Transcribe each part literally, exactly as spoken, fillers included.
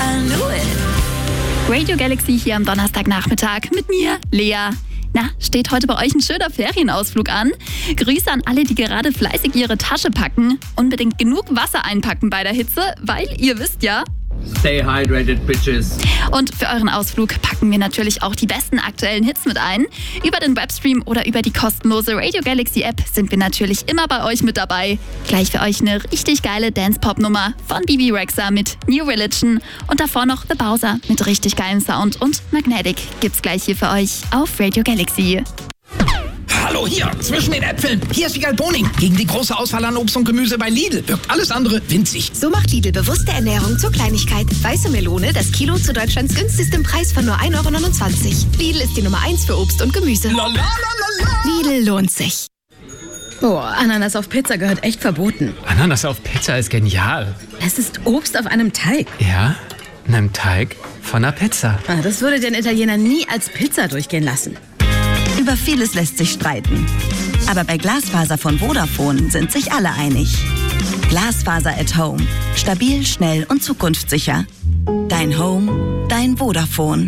I knew it. Radio Galaxy hier am Donnerstagnachmittag mit mir, Lea. Na, steht heute bei euch ein schöner Ferienausflug an? Grüße an alle, die gerade fleißig ihre Tasche packen. Unbedingt genug Wasser einpacken bei der Hitze, weil ihr wisst ja... Stay hydrated, bitches. Und für euren Ausflug packen wir natürlich auch die besten aktuellen Hits mit ein. Über den Webstream oder über die kostenlose Radio Galaxy App sind wir natürlich immer bei euch mit dabei. Gleich für euch eine richtig geile Dance-Pop-Nummer von Bibi Rexha mit New Religion und davor noch The Bowser mit richtig geilem Sound und Magnetic gibt's gleich hier für euch auf Radio Galaxy. Hallo hier, zwischen den Äpfeln. Hier ist Wiegald Boning. Gegen die große Auswahl an Obst und Gemüse bei Lidl wirkt alles andere winzig. So macht Lidl bewusste Ernährung zur Kleinigkeit. Weiße Melone, das Kilo zu Deutschlands günstigstem Preis von nur ein Euro neunundzwanzig. Lidl ist die Nummer eins für Obst und Gemüse. Lidl lohnt sich. Boah, Ananas auf Pizza gehört echt verboten. Ananas auf Pizza ist genial. Es ist Obst auf einem Teig. Ja, einem Teig von einer Pizza. Ah, das würde den Italiener nie als Pizza durchgehen lassen. Über vieles lässt sich streiten. Aber bei Glasfaser von Vodafone sind sich alle einig. Glasfaser at Home. Stabil, schnell und zukunftssicher. Dein Home, dein Vodafone.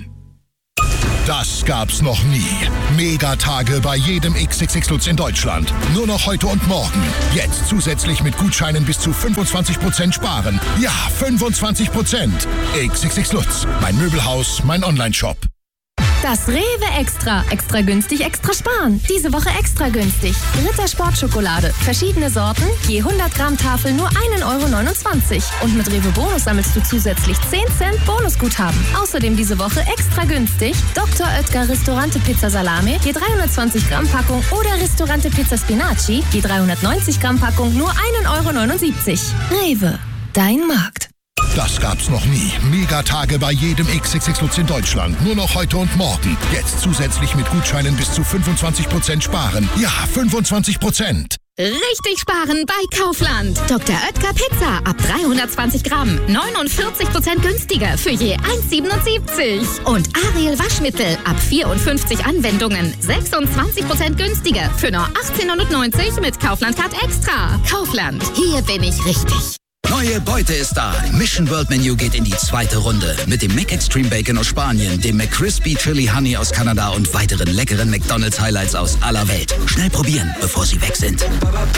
Das gab's noch nie. Megatage bei jedem X X X Lutz in Deutschland. Nur noch heute und morgen. Jetzt zusätzlich mit Gutscheinen bis zu fünfundzwanzig Prozent sparen. Ja, fünfundzwanzig Prozent. X X X Lutz. Mein Möbelhaus, mein Online-Shop. Das Rewe Extra. Extra günstig, extra sparen. Diese Woche extra günstig. Ritter Sportschokolade. Verschiedene Sorten. Je hundert Gramm Tafel nur ein Euro neunundzwanzig. Und mit Rewe Bonus sammelst du zusätzlich zehn Cent Bonusguthaben. Außerdem diese Woche extra günstig. Doktor Oetker Ristorante Pizza Salami. Je dreihundertzwanzig Gramm Packung. Oder Ristorante Pizza Spinaci. Je dreihundertneunzig Gramm Packung nur ein Euro neunundsiebzig. Rewe. Dein Markt. Das gab's noch nie. Megatage bei jedem X X X Lutz in Deutschland. Nur noch heute und morgen. Jetzt zusätzlich mit Gutscheinen bis zu fünfundzwanzig Prozent sparen. Ja, fünfundzwanzig Prozent. Richtig sparen bei Kaufland. Doktor Oetker Pizza ab dreihundertzwanzig Gramm. neunundvierzig Prozent günstiger für je eins Euro siebenundsiebzig. Und Ariel Waschmittel ab vierundfünfzig Anwendungen. sechsundzwanzig Prozent günstiger für nur achtzehn Euro neunundneunzig mit Kaufland Card Extra. Kaufland. Hier bin ich richtig. Neue Beute ist da. Mission World Menu geht in die zweite Runde. Mit dem Mac Extreme Bacon aus Spanien, dem McCrispy Chili Honey aus Kanada und weiteren leckeren McDonald's Highlights aus aller Welt. Schnell probieren, bevor sie weg sind.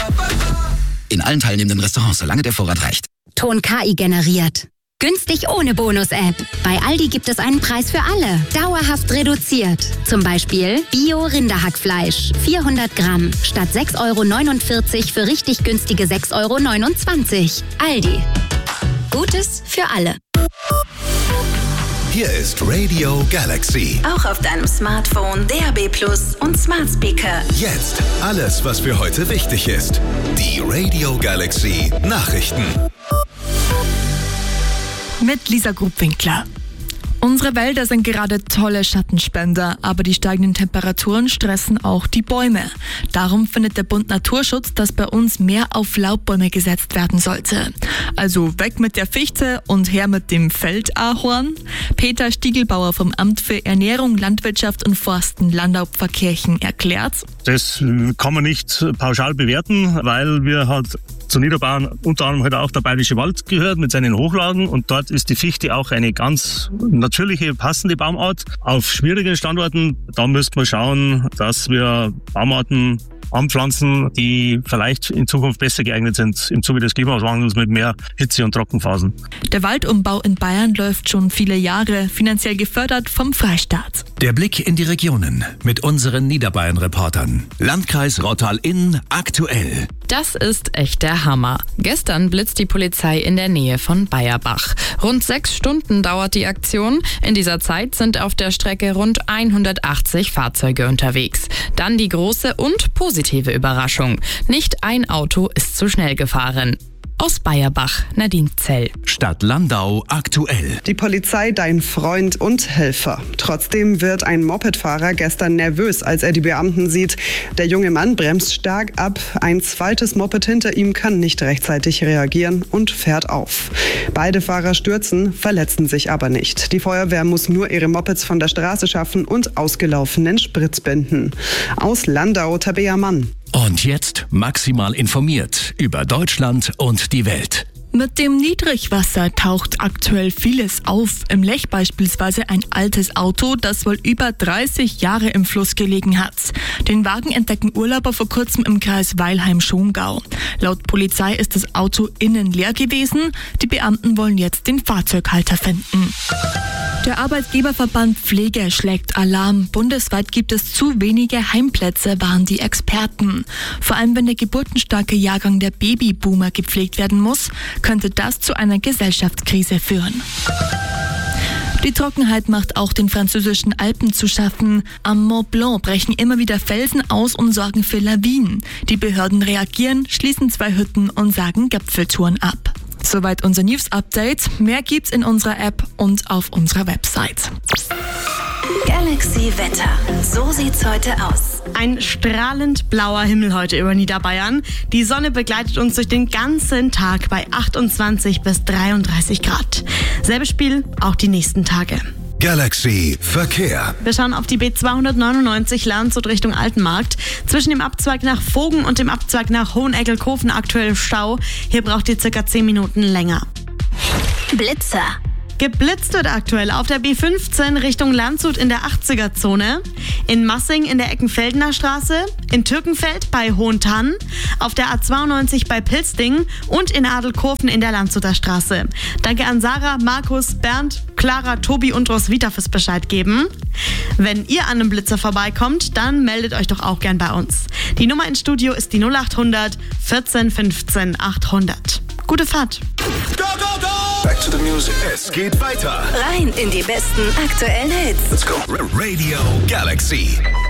In allen teilnehmenden Restaurants, solange der Vorrat reicht. Ton K I generiert. Günstig ohne Bonus-App. Bei Aldi gibt es einen Preis für alle. Dauerhaft reduziert. Zum Beispiel Bio-Rinderhackfleisch. vierhundert Gramm. Statt sechs Euro neunundvierzig für richtig günstige sechs Euro neunundzwanzig. Aldi. Gutes für alle. Hier ist Radio Galaxy. Auch auf deinem Smartphone, D A B Plus und Smart Speaker. Jetzt alles, was für heute wichtig ist. Die Radio Galaxy Nachrichten. Mit Lisa Grubwinkler. Unsere Wälder sind gerade tolle Schattenspender, aber die steigenden Temperaturen stressen auch die Bäume. Darum findet der Bund Naturschutz, dass bei uns mehr auf Laubbäume gesetzt werden sollte. Also weg mit der Fichte und her mit dem Feldahorn. Peter Stiegelbauer vom Amt für Ernährung, Landwirtschaft und Forsten Landau-Pfarrkirchen erklärt: Das kann man nicht pauschal bewerten, weil wir halt zu Niederbayern unter anderem halt auch der Bayerische Wald gehört mit seinen Hochlagen, und dort ist die Fichte auch eine ganz natürliche, passende Baumart. Auf schwierigen Standorten, da müsste man schauen, dass wir Baumarten anpflanzen, die vielleicht in Zukunft besser geeignet sind im Zuge des Klimawandels mit mehr Hitze- und Trockenphasen. Der Waldumbau in Bayern läuft schon viele Jahre, finanziell gefördert vom Freistaat. Der Blick in die Regionen mit unseren Niederbayern-Reportern. Landkreis Rottal-Inn aktuell. Das ist echt der Hammer. Gestern blitzt die Polizei in der Nähe von Bayerbach. Rund sechs Stunden dauert die Aktion. In dieser Zeit sind auf der Strecke rund hundertachtzig Fahrzeuge unterwegs. Dann die große und positive Überraschung. Nicht ein Auto ist zu schnell gefahren. Aus Bayerbach, Nadine Zell. Stadt Landau aktuell. Die Polizei, dein Freund und Helfer. Trotzdem wird ein Mopedfahrer gestern nervös, als er die Beamten sieht. Der junge Mann bremst stark ab. Ein zweites Moped hinter ihm kann nicht rechtzeitig reagieren und fährt auf. Beide Fahrer stürzen, verletzen sich aber nicht. Die Feuerwehr muss nur ihre Mopeds von der Straße schaffen und ausgelaufenen Sprit binden. Aus Landau, Tabea Mann. Und jetzt maximal informiert über Deutschland und die Welt. Mit dem Niedrigwasser taucht aktuell vieles auf. Im Lech beispielsweise ein altes Auto, das wohl über dreißig Jahre im Fluss gelegen hat. Den Wagen entdecken Urlauber vor kurzem im Kreis Weilheim-Schongau. Laut Polizei ist das Auto innen leer gewesen. Die Beamten wollen jetzt den Fahrzeughalter finden. Der Arbeitgeberverband Pflege schlägt Alarm. Bundesweit gibt es zu wenige Heimplätze, warnen die Experten. Vor allem wenn der geburtenstarke Jahrgang der Babyboomer gepflegt werden muss, könnte das zu einer Gesellschaftskrise führen. Die Trockenheit macht auch den französischen Alpen zu schaffen. Am Mont Blanc brechen immer wieder Felsen aus und sorgen für Lawinen. Die Behörden reagieren, schließen zwei Hütten und sagen Gipfeltouren ab. Soweit unser News-Update. Mehr gibt's in unserer App und auf unserer Website. Galaxy Wetter. So sieht's heute aus. Ein strahlend blauer Himmel heute über Niederbayern. Die Sonne begleitet uns durch den ganzen Tag bei achtundzwanzig bis dreiunddreißig Grad. Selbes Spiel auch die nächsten Tage. Galaxy Verkehr. Wir schauen auf die B zweihundertneunundneunzig Landshut Richtung Altenmarkt. Zwischen dem Abzweig nach Vogen und dem Abzweig nach Hoheneggelkofen aktuell Stau. Hier braucht ihr circa zehn Minuten länger. Blitzer. Geblitzt wird aktuell auf der B fünfzehn Richtung Landshut in der achtziger-Zone, in Massing in der Eckenfeldener Straße, in Türkenfeld bei Hohentann, auf der A zweiundneunzig bei Pilsting und in Adelkofen in der Landshuter Straße. Danke an Sarah, Markus, Bernd, Clara, Tobi und Roswitha fürs Bescheid geben. Wenn ihr an einem Blitzer vorbeikommt, dann meldet euch doch auch gern bei uns. Die Nummer ins Studio ist die null achthundert vierzehn fünfzehn achthundert. Gute Fahrt! Go, go, go! Back to the music. Es geht weiter. Rein in die besten aktuellen Hits. Let's go. Radio Galaxy.